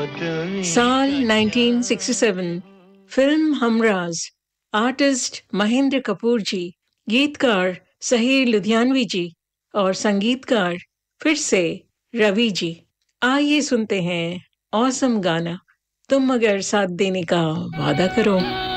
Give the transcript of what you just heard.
साल 1967, film Humraaz, artist Mahendra Kapoor जी, गीतकार सहीर लुधियानवी जी और संगीतकार फिर से रवि जी। आइए सुनते हैं ऑसम गाना तुम मगर साथ देने का वादा करो।